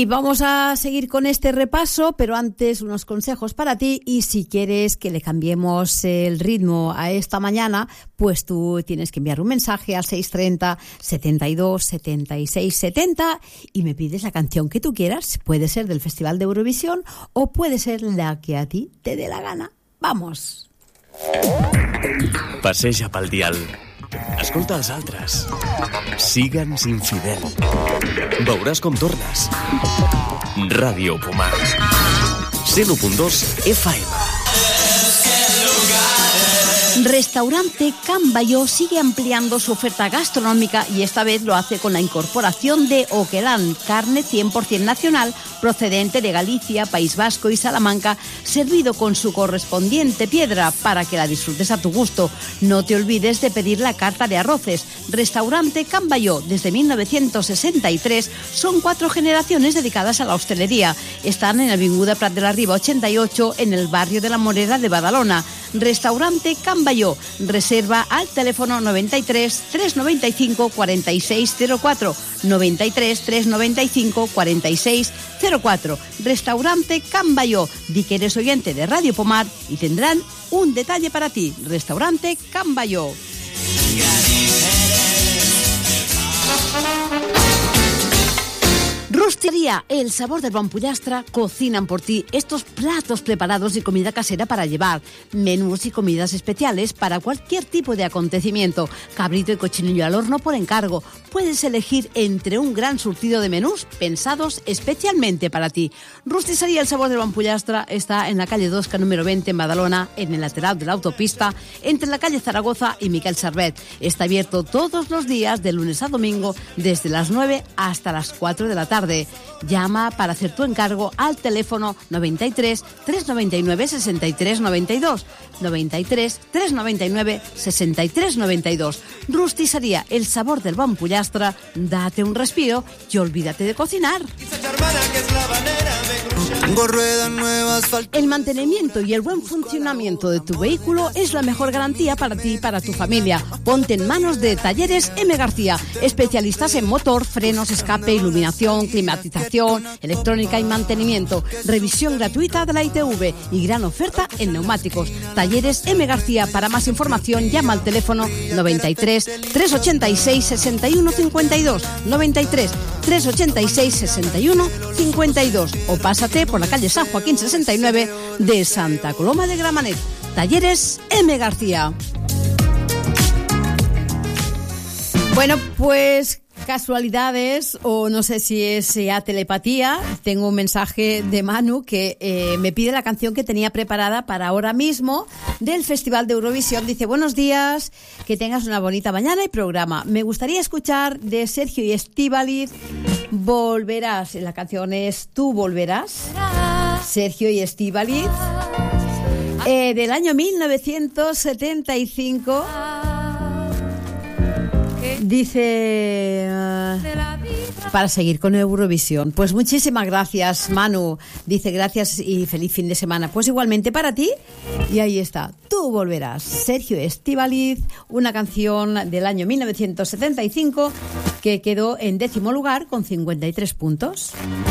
Y vamos a seguir con este repaso, pero antes unos consejos para ti, y si quieres que le cambiemos el ritmo a esta mañana, pues tú tienes que enviar un mensaje al 630 72 76 70 y me pides la canción que tú quieras. Puede ser del Festival de Eurovisión o puede ser la que a ti te dé la gana. ¡Vamos! Passeja pel dial. Escolta els altres. Sigue'ns infidel. Veuràs com tornes. Ràdio Pomar. 101.2 FM. Restaurante Can Bayó sigue ampliando su oferta gastronómica y esta vez lo hace con la incorporación de Oquelán, carne 100% nacional procedente de Galicia, País Vasco y Salamanca, servido con su correspondiente piedra para que la disfrutes a tu gusto. No te olvides de pedir la carta de arroces. Restaurante Can Bayó, desde 1963, son 4 generaciones dedicadas a la hostelería. Están en la Avinguda Prat de la Riba 88, en el barrio de la Morera de Badalona. Restaurante Can Bayó. Reserva al teléfono 93 395 4604, 93 395 4604. Restaurante Can Bayó. Di que eres oyente de Radio Pomar y tendrán un detalle para ti. Restaurante Can Bayó. Rostería El Sabor del Bon Pollastre cocinan por ti estos platos preparados y comida casera para llevar, menús y comidas especiales para cualquier tipo de acontecimiento, cabrito y cochinillo al horno por encargo. Puedes elegir entre un gran surtido de menús pensados especialmente para ti. Rosticería El Sabor del Bon Pollastre está en la calle 2, número 20 en Badalona, en el lateral de la autopista, entre la calle Zaragoza y Miquel Servet. Está abierto todos los días de lunes a domingo desde las 9 hasta las 4 de la tarde. Llama para hacer tu encargo al teléfono 93 399 63 92, 93 399 63 92. Rosticería El Sabor del Bon Pollastre, date un respiro y olvídate de cocinar. El mantenimiento y el buen funcionamiento de tu vehículo es la mejor garantía para ti y para tu familia. Ponte en manos de Talleres M. García, especialistas en motor, frenos, escape, iluminación, climatización, electrónica y mantenimiento. Revisión gratuita de la ITV y gran oferta en neumáticos. Talleres M. García. Para más información llama al teléfono 93 386 61 52, 93 386 61 52 o pásate por la calle San Joaquín 69 de Santa Coloma de Gramenet. Talleres M. García. Bueno, pues casualidades o no sé si es ya telepatía. Tengo un mensaje de Manu que me pide la canción que tenía preparada para ahora mismo del Festival de Eurovisión. Dice: buenos días, que tengas una bonita mañana y programa. Me gustaría escuchar de Sergio y Estíbaliz Volverás. La canción es Tú volverás. Sergio y Estíbaliz, del año 1975. Dice para seguir con Eurovisión. Pues muchísimas gracias, Manu. Dice gracias y feliz fin de semana. Pues igualmente para ti. Y ahí está, Tú volverás. Sergio Estíbaliz, una canción del año 1975 que quedó en 10º lugar con 53 puntos.